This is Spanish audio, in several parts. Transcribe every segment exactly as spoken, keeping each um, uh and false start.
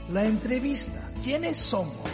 La entrevista. ¿Quiénes somos?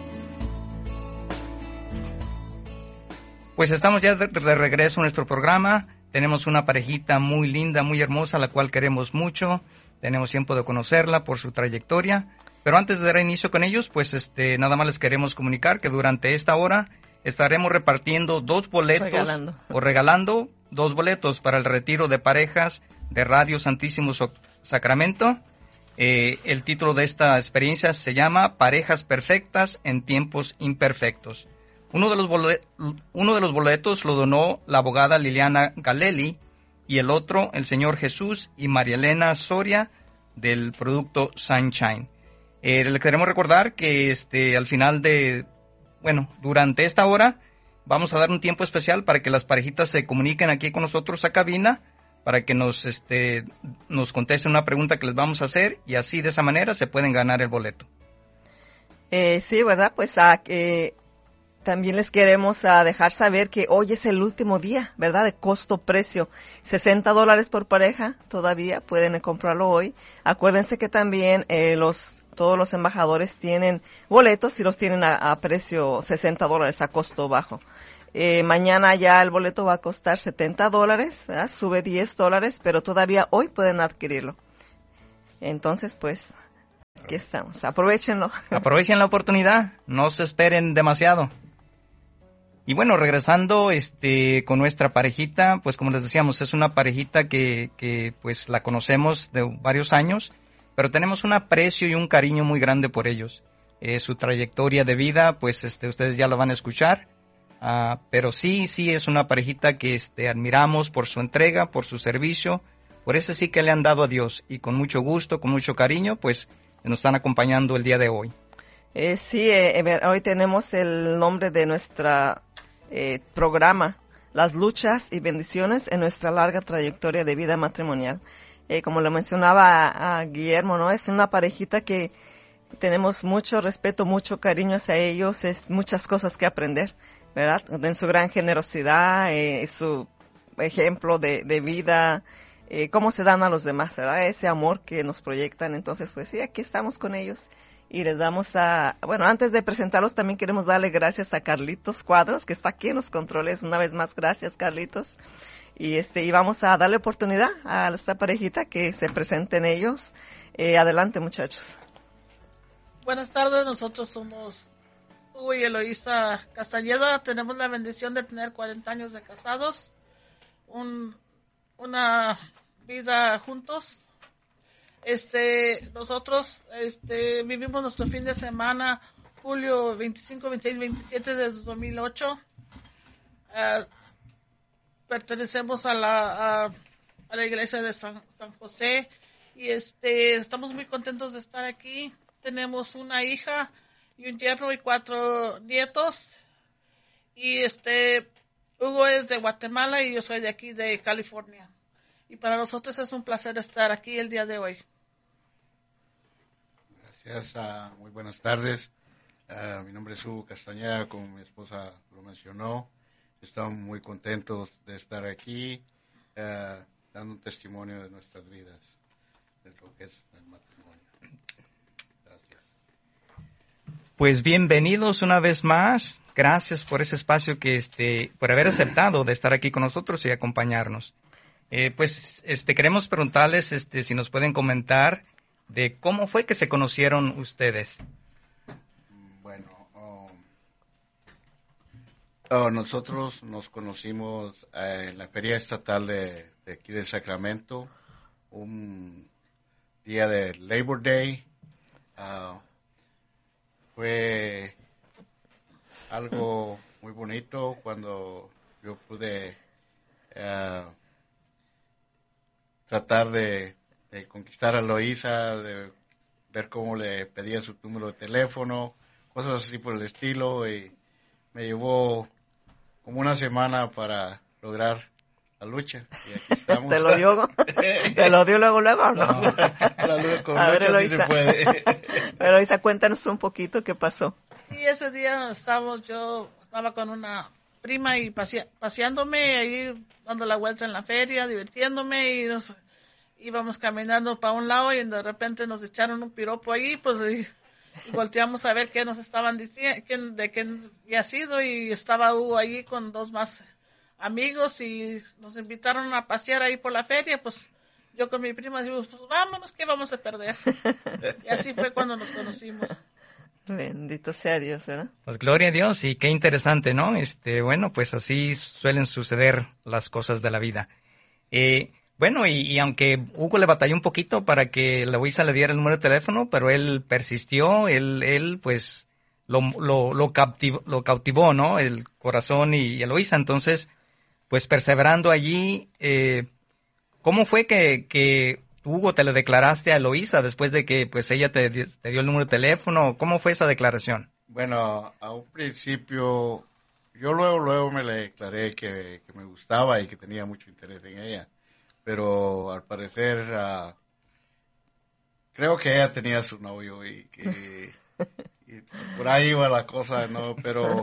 Pues estamos ya de, de regreso a nuestro programa. Tenemos una parejita muy linda, muy hermosa, la cual queremos mucho. Tenemos tiempo de conocerla por su trayectoria. Pero antes de dar inicio con ellos, pues este, nada más les queremos comunicar que durante esta hora estaremos repartiendo dos boletos regalando. o regalando dos boletos para el retiro de parejas de Radio Santísimo Sacramento. Eh, el título de esta experiencia se llama Parejas Perfectas en Tiempos Imperfectos. Uno de los boletos, uno de los boletos lo donó la abogada Liliana Galelli y el otro el señor Jesús y María Elena Soria del producto Sunshine. Eh, le queremos recordar que este al final de, bueno, durante esta hora vamos a dar un tiempo especial para que las parejitas se comuniquen aquí con nosotros a cabina, para que nos este nos contesten una pregunta que les vamos a hacer y así de esa manera se pueden ganar el boleto. Eh, sí, ¿verdad? Pues a que también les queremos a dejar saber que hoy es el último día, ¿verdad? De costo-precio. sesenta dólares por pareja, todavía pueden comprarlo hoy. Acuérdense que también eh, los todos los embajadores tienen boletos y los tienen a, a precio sesenta dólares, a costo bajo. Eh, mañana ya el boleto va a costar setenta dólares, ¿verdad? Sube diez dólares, pero todavía hoy pueden adquirirlo. Entonces, pues, aquí estamos. Aprovechenlo. Aprovechen la oportunidad, no se esperen demasiado. Y bueno, regresando este con nuestra parejita, pues como les decíamos, es una parejita que, que pues la conocemos de varios años, pero tenemos un aprecio y un cariño muy grande por ellos. Eh, su trayectoria de vida, pues este ustedes ya lo van a escuchar. Uh, pero sí, sí es una parejita que este, admiramos por su entrega, por su servicio, por eso sí que le han dado a Dios y con mucho gusto, con mucho cariño, pues nos están acompañando el día de hoy. Eh, sí, eh, hoy tenemos el nombre de nuestro eh, programa, Las luchas y bendiciones en nuestra larga trayectoria de vida matrimonial. Eh, como lo mencionaba a, a Guillermo, ¿no? Es una parejita que tenemos mucho respeto, mucho cariño hacia ellos, es muchas cosas que aprender, ¿verdad? En su gran generosidad, eh, su ejemplo de, de vida, eh, cómo se dan a los demás, ¿verdad? Ese amor que nos proyectan. Entonces, pues sí, aquí estamos con ellos y les damos a... Bueno, antes de presentarlos también queremos darle gracias a Carlitos Cuadros, que está aquí en los controles. Una vez más, gracias, Carlitos. Y este y vamos a darle oportunidad a esta parejita que se presenten ellos. Eh, adelante, muchachos. Buenas tardes, nosotros somos Hugo y Eloísa Castañeda. Tenemos la bendición de tener cuarenta años de casados, un, una vida juntos. Este, nosotros este, vivimos nuestro fin de semana, julio veinticinco, veintiséis, veintisiete de dos mil ocho. Uh, pertenecemos a la, a, a la iglesia de San, San José y este, estamos muy contentos de estar aquí. Tenemos una hija y un yerno y cuatro nietos. Y este Hugo es de Guatemala y yo soy de aquí de California. Y para nosotros es un placer estar aquí el día de hoy. Gracias, uh, muy buenas tardes. Uh, mi nombre es Hugo Castañeda, como mi esposa lo mencionó. Estamos muy contentos de estar aquí, uh, dando un testimonio de nuestras vidas, de lo que es el matrimonio. Gracias. Pues bienvenidos una vez más. Gracias por ese espacio que este, por haber aceptado de estar aquí con nosotros y acompañarnos. Eh, pues este queremos preguntarles este si nos pueden comentar de cómo fue que se conocieron ustedes. Bueno, oh, oh, nosotros nos conocimos eh, en la feria estatal de, de aquí de Sacramento, un día de Labor Day. Uh, fue algo muy bonito cuando yo pude uh, tratar de, de conquistar a Eloísa, de ver cómo le pedía su número de teléfono, cosas así por el estilo, y me llevó como una semana para lograr la lucha, y aquí estamos. ¿Te lo dio? ¿Te lo dio luego, luego o no? No, la lucha con a lucha ver, Eloísa. sí se puede. Eloísa, cuéntanos un poquito qué pasó. Sí, ese día estábamos, yo estaba con una prima y pasea, paseándome, ahí dando la vuelta en la feria, divirtiéndome, y, nos, íbamos caminando para un lado y de repente nos echaron un piropo ahí, pues y, y volteamos a ver qué nos estaban diciendo, quién, de quién había sido, y estaba Hugo ahí con dos más amigos y nos invitaron a pasear ahí por la feria. Pues yo con mi prima digo, pues vámonos, ¿qué vamos a perder? Y así fue cuando nos conocimos. Bendito sea Dios, ¿verdad? Pues gloria a Dios, y qué interesante, ¿no? Este, bueno, pues así suelen suceder las cosas de la vida. Eh, bueno, y, y aunque Hugo le batalló un poquito para que Eloísa le diera el número de teléfono, pero él persistió, él, él pues lo, lo, lo, cautivó, lo cautivó, ¿no? El corazón y, y Eloísa. Entonces, pues perseverando allí, eh, ¿cómo fue que, que Hugo te le declaraste a Eloísa después de que pues ella te, te dio el número de teléfono? ¿Cómo fue esa declaración? Bueno, a un principio, yo luego, luego me le declaré que, que me gustaba y que tenía mucho interés en ella, pero al parecer, uh, creo que ella tenía su novio y que y por ahí iba la cosa, ¿no? Pero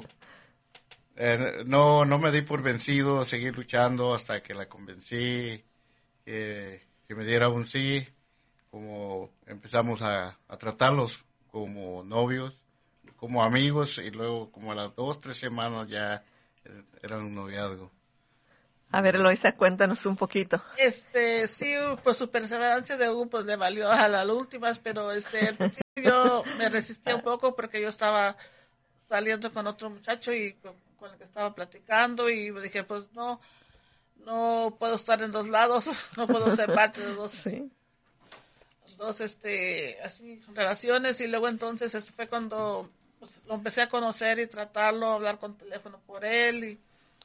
eh, no, no me di por vencido, seguí luchando hasta que la convencí que, que me diera un sí, como empezamos a, a tratarlos como novios, como amigos, y luego como a las dos, tres semanas ya eran un noviazgo. A ver, Eloísa, cuéntanos un poquito. Este, sí, pues su perseverancia de Hugo pues le valió a las últimas, pero este, al principio yo me resistía un poco porque yo estaba saliendo con otro muchacho y con, con el que estaba platicando, y dije, pues no, no puedo estar en dos lados, no puedo ser parte de dos, sí. dos este, así, relaciones. Y luego entonces eso fue cuando pues, lo empecé a conocer y tratarlo, hablar con teléfono por él, y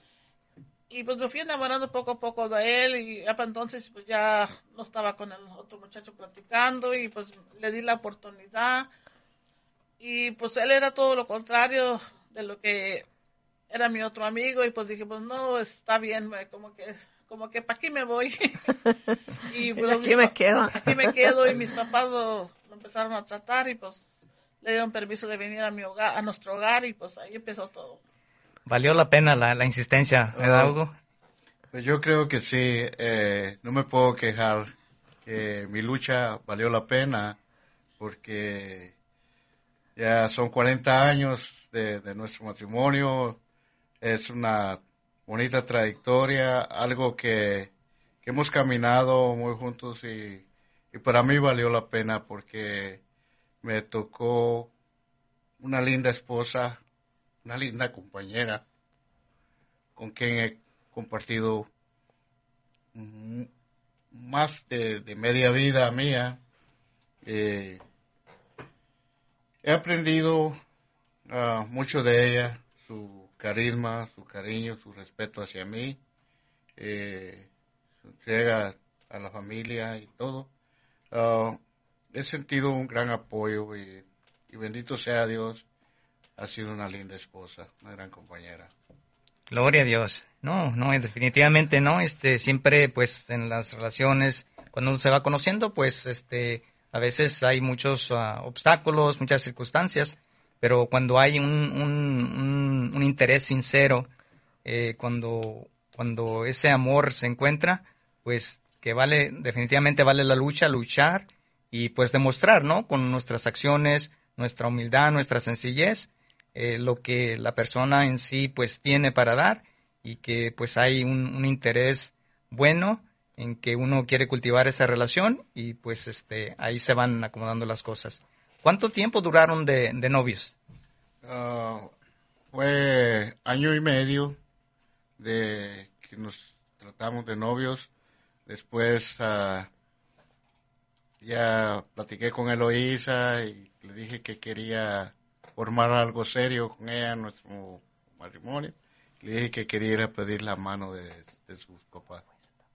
Y pues me fui enamorando poco a poco de él, y ya para entonces pues ya no estaba con el otro muchacho platicando, y pues le di la oportunidad, y pues él era todo lo contrario de lo que era mi otro amigo, y pues dije, pues no, está bien, como que como que para aquí me voy. y pues, aquí me quedo. Aquí me quedo, y mis papás lo, lo empezaron a tratar, y pues le dieron permiso de venir a mi hogar, a nuestro hogar, y pues ahí empezó todo. Valió la pena la, la insistencia, ¿verdad, Hugo? Pues yo creo que sí, eh, no me puedo quejar, que mi lucha valió la pena, porque ya son cuarenta años de, de nuestro matrimonio, es una bonita trayectoria, algo que, que hemos caminado muy juntos, y, y para mí valió la pena porque me tocó una linda esposa, una linda compañera con quien he compartido m- más de, de media vida mía. Eh, he aprendido uh, mucho de ella, su carisma, su cariño, su respeto hacia mí, eh, su entrega a la familia y todo. Uh, he sentido un gran apoyo, y, y bendito sea Dios, ha sido una linda esposa, una gran compañera. Gloria a Dios. No, no, definitivamente no. Este, siempre, pues, en las relaciones, cuando uno se va conociendo, pues, este, a veces hay muchos uh, obstáculos, muchas circunstancias, pero cuando hay un, un, un, un interés sincero, eh, cuando, cuando ese amor se encuentra, pues, que vale, definitivamente vale la lucha, luchar y, pues, demostrar, ¿no? Con nuestras acciones, nuestra humildad, nuestra sencillez, Eh, lo que la persona en sí pues tiene para dar, y que pues hay un, un interés bueno en que uno quiere cultivar esa relación, y pues este ahí se van acomodando las cosas. ¿Cuánto tiempo duraron de, de novios? Uh, fue año y medio de que nos tratamos de novios. Después uh, ya platiqué con Eloísa y le dije que quería formar algo serio con ella en nuestro matrimonio. Le dije que quería ir a pedir la mano de, de sus papás.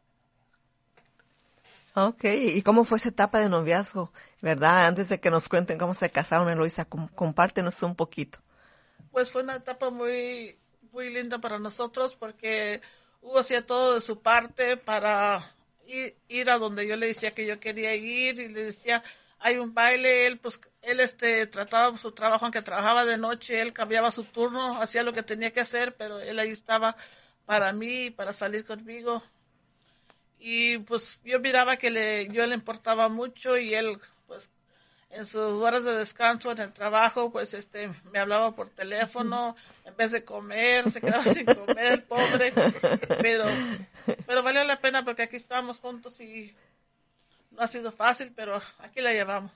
Ok, ¿y cómo fue esa etapa de noviazgo? ¿Verdad? Antes de que nos cuenten cómo se casaron, Eloísa, compártenos un poquito. Pues fue una etapa muy, muy linda para nosotros, porque Hugo hacía todo de su parte para ir, ir a donde yo le decía que yo quería ir, y le decía, hay un baile, él pues él este trataba su trabajo, aunque trabajaba de noche, él cambiaba su turno, hacía lo que tenía que hacer, pero él ahí estaba para mí, para salir conmigo. y pues yo miraba que le, yo le importaba mucho y él pues en sus horas de descanso en el trabajo pues este me hablaba por teléfono en vez de comer, se quedaba sin comer el pobre, pero pero valió la pena porque aquí estamos juntos y no ha sido fácil, pero aquí la llevamos.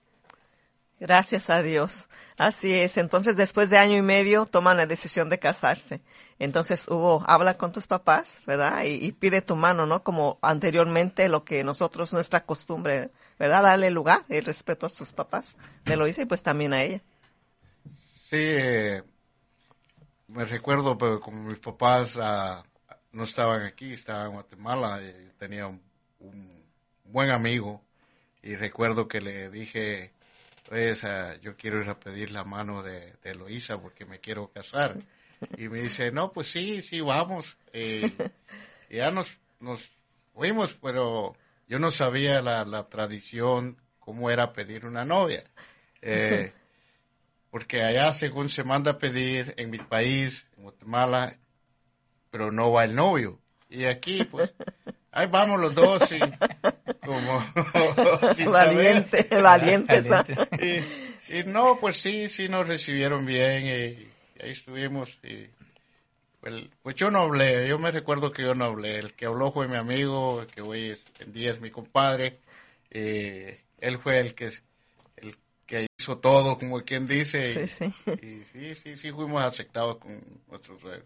Gracias a Dios. Así es. Entonces, después de año y medio, toman la decisión de casarse. Entonces, Hugo, habla con tus papás, ¿verdad? Y, y pide tu mano, ¿no? Como anteriormente, lo que nosotros, nuestra costumbre, ¿verdad? Darle lugar y respeto a sus papás. Me lo hice y pues también a ella. Sí, eh, me recuerdo, pero como mis papás uh, no estaban aquí, estaban en Guatemala, y yo tenía un, un buen amigo y recuerdo que le dije, pues uh, yo quiero ir a pedir la mano de, de Eloísa porque me quiero casar. Y me dice, no, pues sí, sí, vamos. Eh, y ya nos, nos fuimos, pero yo no sabía la, la tradición, cómo era pedir una novia. Eh, porque allá, según se manda a pedir en mi país, en Guatemala, pero no va el novio. Y aquí, pues, ahí vamos los dos, y, como, sin valiente, saber. valiente. y, y no, pues sí, sí nos recibieron bien, y, y ahí estuvimos. Y, pues, pues yo no hablé, yo me recuerdo que yo no hablé. El que habló fue mi amigo, el que hoy en día es mi compadre. Eh, él fue el que el que hizo todo, como quien dice. Sí, y, sí. y sí, sí, sí fuimos aceptados con nuestros suegros.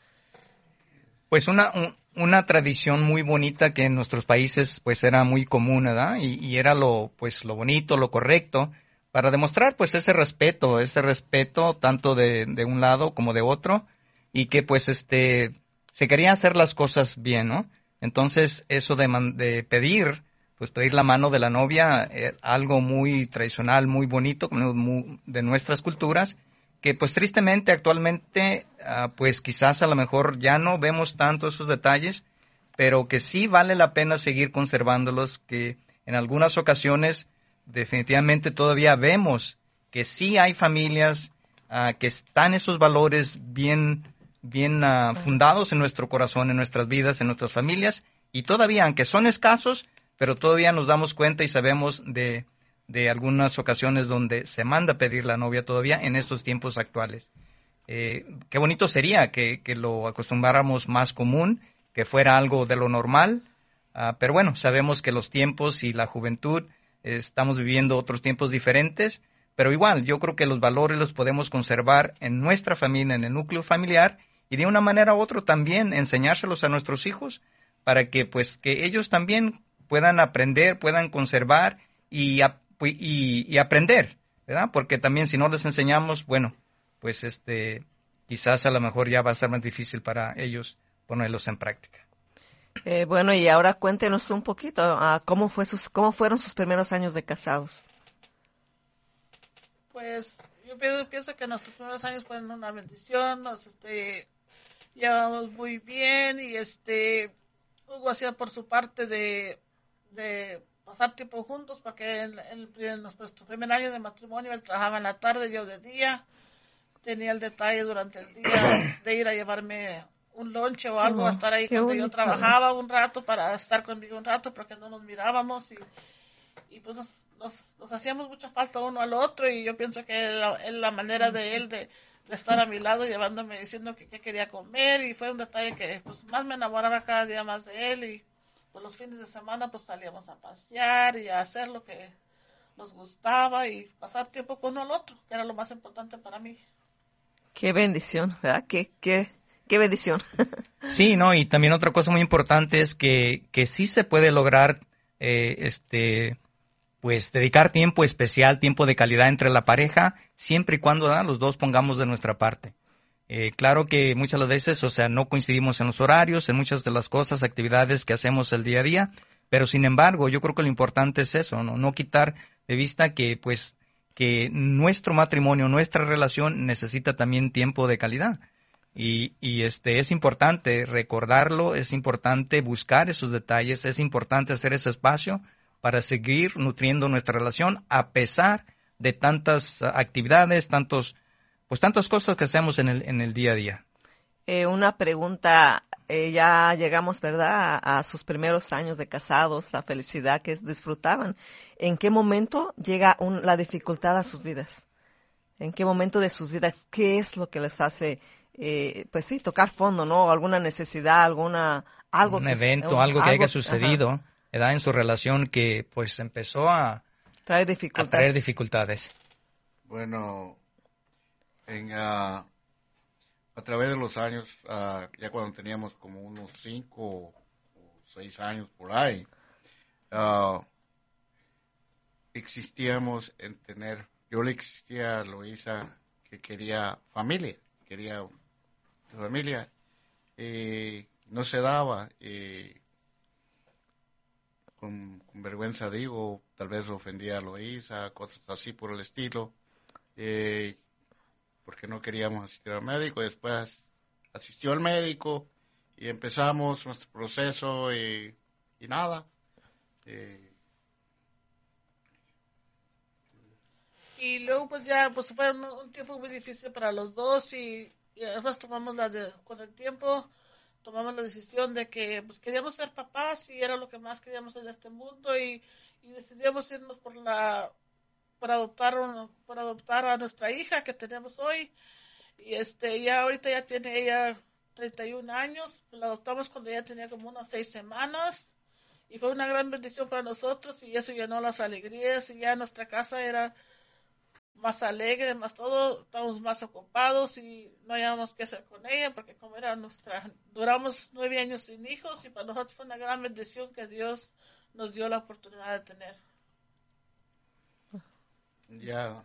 Pues una un, una tradición muy bonita que en nuestros países pues era muy común, ¿verdad? Y, y era lo pues lo bonito, lo correcto para demostrar pues ese respeto, ese respeto tanto de, de un lado como de otro, y que pues este se querían hacer las cosas bien, ¿no? Entonces eso de, man, de pedir, pues pedir la mano de la novia, eh, algo muy tradicional, muy bonito muy, de nuestras culturas, que pues tristemente actualmente uh, pues quizás a lo mejor ya no vemos tanto esos detalles, pero que sí vale la pena seguir conservándolos, que en algunas ocasiones definitivamente todavía vemos que sí hay familias uh, que están esos valores bien, bien uh, fundados en nuestro corazón, en nuestras vidas, en nuestras familias, y todavía, aunque son escasos, pero todavía nos damos cuenta y sabemos de de algunas ocasiones donde se manda a pedir la novia todavía en estos tiempos actuales. Eh, qué bonito sería que, que lo acostumbráramos más común, que fuera algo de lo normal, uh, pero bueno, sabemos que los tiempos y la juventud, eh, estamos viviendo otros tiempos diferentes, pero igual, yo creo que los valores los podemos conservar en nuestra familia, en el núcleo familiar, y de una manera u otra también enseñárselos a nuestros hijos, para que pues que ellos también puedan aprender, puedan conservar y Y, y aprender, ¿verdad? Porque también si no les enseñamos, bueno, pues este, quizás a lo mejor ya va a ser más difícil para ellos ponerlos en práctica. Eh, bueno, y ahora cuéntenos un poquito uh, cómo fue sus, cómo fueron sus primeros años de casados. Pues yo pienso, pienso que nuestros primeros años fueron una bendición, nos este, llevamos muy bien y este, Hugo hacía por su parte de, de pasar tiempo juntos, porque en, en, en nuestro primer año de matrimonio él trabajaba en la tarde, yo de día. Tenía el detalle durante el día de ir a llevarme un lonche o algo, oh, a estar ahí cuando bonito. Yo trabajaba un rato, para estar conmigo un rato, porque no nos mirábamos y, y pues nos, nos, nos hacíamos mucha falta uno al otro, y yo pienso que la, la manera de él de, de estar a mi lado, llevándome, diciendo que, que quería comer, y fue un detalle que pues más me enamoraba cada día más de él. Y pues los fines de semana pues salíamos a pasear y a hacer lo que nos gustaba y pasar tiempo con uno al otro, que era lo más importante para mí. Qué bendición, ¿verdad? Qué, qué, qué bendición. Sí, no, y también otra cosa muy importante es que, que sí se puede lograr, eh, este, pues dedicar tiempo especial, tiempo de calidad entre la pareja, siempre y cuando ¿verdad? los dos pongamos de nuestra parte. Eh, claro que muchas de las veces, o sea, no coincidimos en los horarios, en muchas de las cosas, actividades que hacemos el día a día, pero sin embargo, yo creo que lo importante es eso, no, no quitar de vista que, pues, que nuestro matrimonio, nuestra relación necesita también tiempo de calidad. Y, y este es importante recordarlo, es importante buscar esos detalles, es importante hacer ese espacio para seguir nutriendo nuestra relación a pesar de tantas actividades, tantos pues tantas cosas que hacemos en el en el día a día. Eh, una pregunta, eh, ya llegamos, ¿verdad?, a, a sus primeros años de casados, la felicidad que disfrutaban. ¿En qué momento llega un, la dificultad a sus vidas? ¿En qué momento de sus vidas? ¿Qué es lo que les hace, eh, pues sí, tocar fondo, ¿no? Alguna necesidad, alguna, algo Un que, evento, un- algo que haya algo, sucedido, ajá, ¿verdad? En su relación que pues empezó a, trae a dificultad. traer dificultades. Bueno, en, ah, a través de los años, ah, ya cuando teníamos como unos cinco o seis años por ahí, ah, existíamos en tener, yo le existía a Loisa que quería familia, quería familia, y no se daba, y con, con vergüenza digo, tal vez ofendía a Loisa, cosas así por el estilo, eh, porque no queríamos asistir al médico. Después asistió al médico y empezamos nuestro proceso y, y nada. Eh, Y luego pues ya pues fue un, un tiempo muy difícil para los dos y, y además tomamos la de, con el tiempo tomamos la decisión de que pues queríamos ser papás y era lo que más queríamos en este mundo y, y decidimos irnos por la por adoptar un, por adoptar a nuestra hija que tenemos hoy y este ya ahorita ya tiene ella treinta y un años, la adoptamos cuando ella tenía como unas seis semanas y fue una gran bendición para nosotros y eso llenó las alegrías y ya nuestra casa era más alegre, más todo, estábamos más ocupados y no habíamos qué hacer con ella porque como era nuestra, duramos nueve años sin hijos y para nosotros fue una gran bendición que Dios nos dio la oportunidad de tener. ya,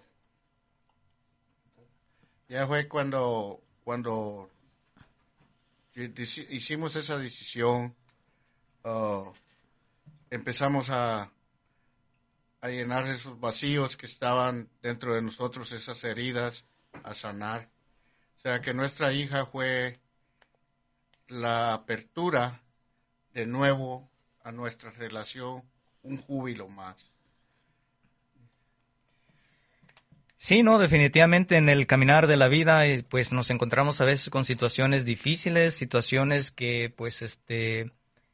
ya fue cuando, cuando hicimos esa decisión, uh, empezamos a a llenar esos vacíos que estaban dentro de nosotros, esas heridas, a sanar. O sea que nuestra hija fue la apertura de nuevo a nuestra relación, un júbilo más. Sí, no, definitivamente en el caminar de la vida, eh, pues nos encontramos a veces con situaciones difíciles, situaciones que, pues, este,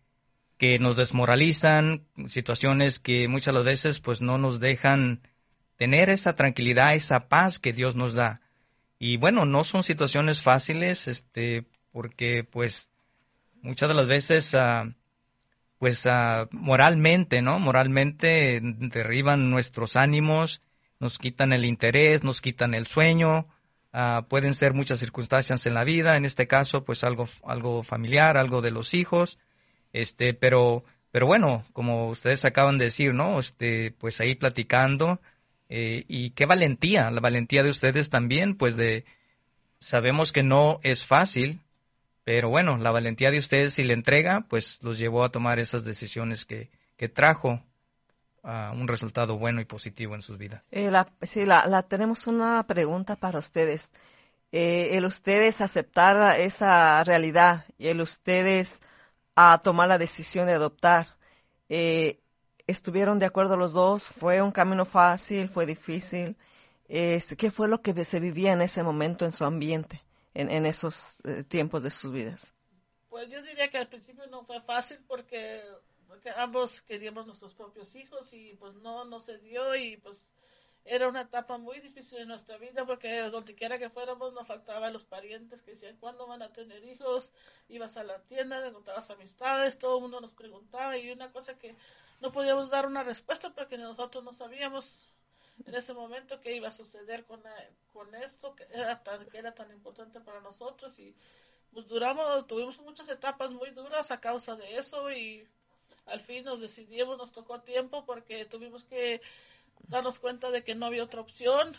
que nos desmoralizan, situaciones que muchas las veces pues no nos dejan tener esa tranquilidad, esa paz que Dios nos da. Y bueno, no son situaciones fáciles, este, porque pues muchas de las veces uh, pues uh, moralmente, ¿no? Moralmente derriban nuestros ánimos, nos quitan el interés, nos quitan el sueño, uh, pueden ser muchas circunstancias en la vida, en este caso pues algo algo familiar, algo de los hijos. Este, pero, pero bueno, como ustedes acaban de decir, ¿no? Este, pues ahí platicando, eh, y qué valentía, la valentía de ustedes también, pues de, sabemos que no es fácil, pero bueno, la valentía de ustedes y la entrega, pues los llevó a tomar esas decisiones que, que trajo uh, un resultado bueno y positivo en sus vidas. Eh, la, sí, la, la tenemos una pregunta para ustedes. Eh, el ustedes aceptar esa realidad y el ustedes a tomar la decisión de adoptar. Eh, ¿Estuvieron de acuerdo los dos? ¿Fue un camino fácil? ¿Fue difícil? Eh, ¿Qué fue lo que se vivía en ese momento en su ambiente, en, en esos eh, tiempos de sus vidas? Pues yo diría que al principio no fue fácil porque, porque ambos queríamos nuestros propios hijos y pues no, no se dio y pues era una etapa muy difícil en nuestra vida porque donde quiera que fuéramos nos faltaban los parientes que decían cuándo van a tener hijos, ibas a la tienda, encontrabas amistades, todo el mundo nos preguntaba y una cosa que no podíamos dar una respuesta porque nosotros no sabíamos en ese momento qué iba a suceder con, con esto que era, tan, que era tan importante para nosotros y pues duramos, tuvimos muchas etapas muy duras a causa de eso y al fin nos decidimos, nos tocó tiempo porque tuvimos que darnos cuenta de que no había otra opción.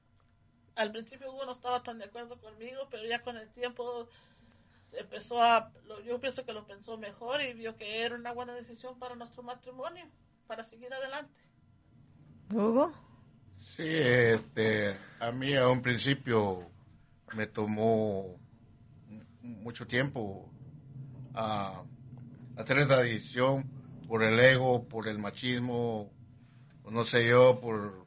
Al principio Hugo no estaba tan de acuerdo conmigo, pero ya con el tiempo empezó a, yo pienso que lo pensó mejor y vio que era una buena decisión para nuestro matrimonio, para seguir adelante. ¿Hugo? Sí, este, a mí a un principio me tomó mucho tiempo a hacer esa decisión por el ego, por el machismo, no sé yo, por,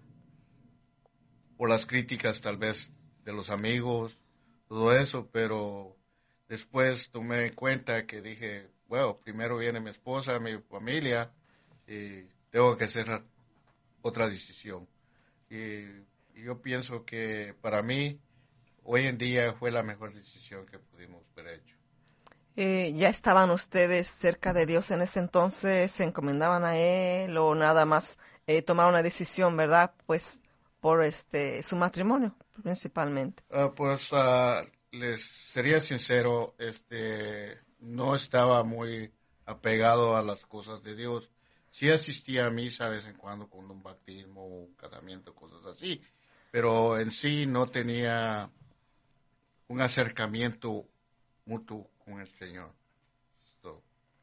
por las críticas tal vez de los amigos, todo eso, pero después tomé en cuenta que dije, bueno, primero viene mi esposa, mi familia, y tengo que hacer otra decisión. Y, y yo pienso que para mí, hoy en día fue la mejor decisión que pudimos haber hecho. Eh, ¿Ya estaban ustedes cerca de Dios en ese entonces? ¿Se encomendaban a Él o nada más eh, tomaron una decisión, verdad? Pues por este su matrimonio, principalmente. Uh, pues uh, les sería sincero, este, no estaba muy apegado a las cosas de Dios. Sí asistía a misa de vez en cuando con un bautismo, un casamiento, cosas así, pero en sí no tenía un acercamiento mutuo con el Señor. So.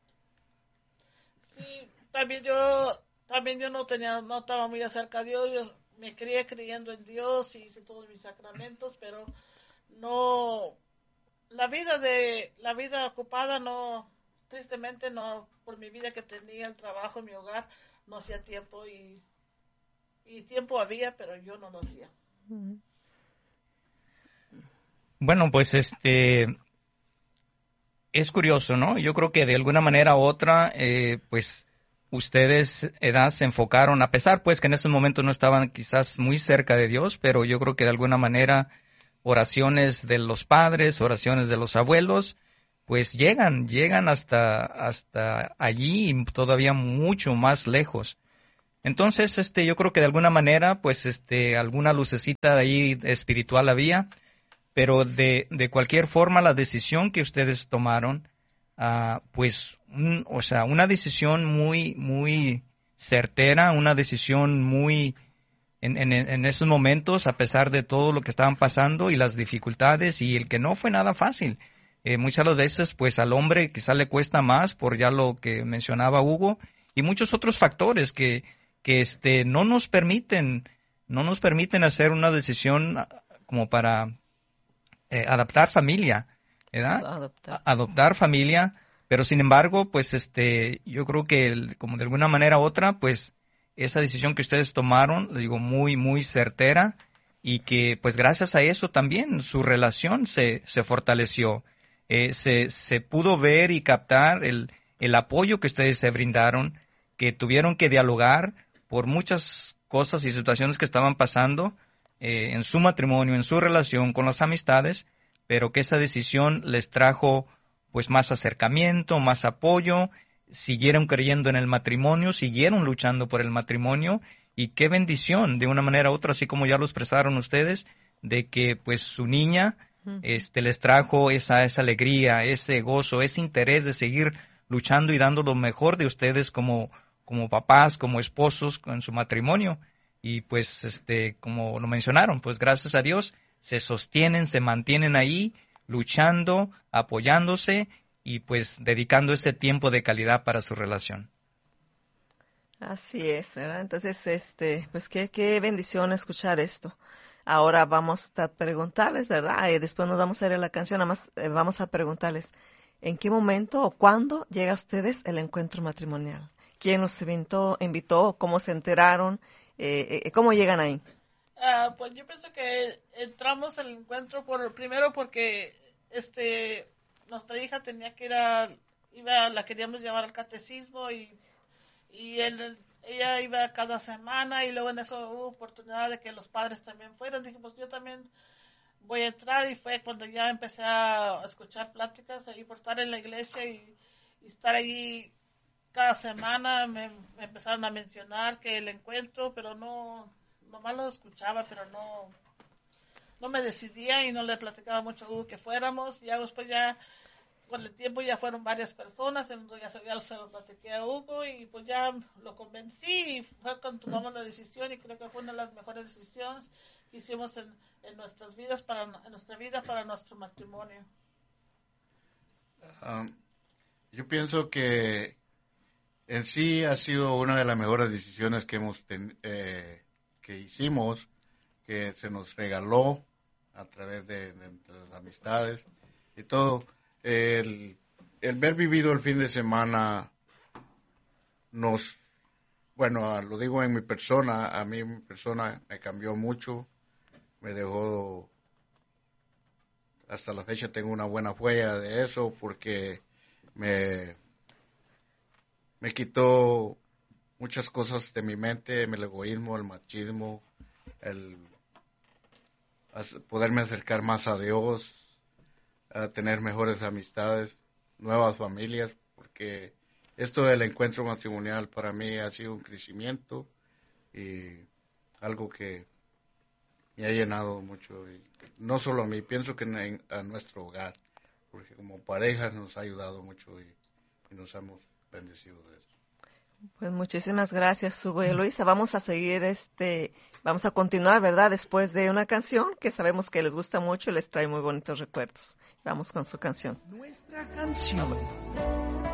Sí, también yo, también yo no tenía, no estaba muy acerca de Dios. Yo me crié creyendo en Dios y hice todos mis sacramentos, pero no, la vida de, la vida ocupada no, tristemente no, por mi vida que tenía, el trabajo, mi hogar, no hacía tiempo y, y tiempo había, pero yo no lo hacía. Bueno, pues este es curioso, ¿no? Yo creo que de alguna manera u otra, eh, pues ustedes, edad, se enfocaron, a pesar pues que en esos momentos no estaban quizás muy cerca de Dios, pero yo creo que de alguna manera oraciones de los padres, oraciones de los abuelos, pues llegan, llegan hasta, hasta allí y todavía mucho más lejos. Entonces, este, yo creo que de alguna manera, pues, este, alguna lucecita de ahí espiritual había, pero de, de cualquier forma la decisión que ustedes tomaron, uh, pues, un, o sea, una decisión muy, muy certera, una decisión muy, en, en, en esos momentos, a pesar de todo lo que estaban pasando y las dificultades, y el que no fue nada fácil. Eh, muchas veces, pues, al hombre quizá le cuesta más, por ya lo que mencionaba Hugo, y muchos otros factores que, que este, no nos permiten, no nos permiten hacer una decisión como para Eh, adaptar familia, ¿verdad? Adoptar. Adoptar familia, pero sin embargo, pues este, yo creo que el, como de alguna manera u otra, pues esa decisión que ustedes tomaron, le digo, muy, muy certera, y que pues gracias a eso también su relación se, se fortaleció, eh, se, se pudo ver y captar el, el apoyo que ustedes se brindaron, que tuvieron que dialogar por muchas cosas y situaciones que estaban pasando, Eh, en su matrimonio, en su relación con las amistades, pero que esa decisión les trajo pues más acercamiento, más apoyo, siguieron creyendo en el matrimonio, siguieron luchando por el matrimonio, y qué bendición, de una manera u otra, así como ya lo expresaron ustedes, de que pues su niña este les trajo esa, esa alegría, ese gozo, ese interés de seguir luchando y dando lo mejor de ustedes como, como papás, como esposos en su matrimonio. Y pues, este, como lo mencionaron, pues gracias a Dios se sostienen, se mantienen ahí, luchando, apoyándose y pues dedicando ese tiempo de calidad para su relación. Así es, ¿verdad? Entonces, este, pues qué, qué bendición escuchar esto. Ahora vamos a preguntarles, ¿verdad? Y después nos vamos a ir a la canción, nada más eh, vamos a preguntarles, ¿en qué momento o cuándo llega a ustedes el encuentro matrimonial? ¿Quién los invitó, invitó? ¿Cómo se enteraron? Eh, eh, ¿Cómo llegan ahí? Uh, pues yo pienso que entramos al encuentro por primero porque este nuestra hija tenía que ir a, iba, la queríamos llevar al catecismo y, y él, ella iba cada semana y luego en eso hubo oportunidad de que los padres también fueran. Dije, pues yo también voy a entrar, y fue cuando ya empecé a escuchar pláticas ahí por estar en la iglesia y, y estar ahí cada semana. Me, me empezaron a mencionar que el encuentro, pero no, nomás lo escuchaba, pero no, no me decidía y no le platicaba mucho a Hugo que fuéramos. Y ya después ya, con el tiempo ya fueron varias personas, entonces ya se, ya se lo platiqué a Hugo y pues ya lo convencí y fue cuando tomamos la decisión, y creo que fue una de las mejores decisiones que hicimos en, en nuestras vidas, para en nuestra vida, para nuestro matrimonio. Um, yo pienso que en sí ha sido una de las mejores decisiones que hemos ten, eh, que hicimos, que se nos regaló a través de, de, de las amistades y todo. El, el ver vivido el fin de semana nos, bueno, lo digo en mi persona, a mí mi persona me cambió mucho, me dejó hasta la fecha tengo una buena huella de eso porque me, me quitó muchas cosas de mi mente, el egoísmo, el machismo, el poderme acercar más a Dios, a tener mejores amistades, nuevas familias, porque esto del encuentro matrimonial para mí ha sido un crecimiento y algo que me ha llenado mucho, y no solo a mí, pienso que en, a nuestro hogar, porque como parejas nos ha ayudado mucho y, y nos hemos bendecido de eso. Pues muchísimas gracias, Hugo y Luisa. Vamos a seguir, este, vamos a continuar, ¿verdad? Después de una canción que sabemos que les gusta mucho y les trae muy bonitos recuerdos. Vamos con su canción. Nuestra canción.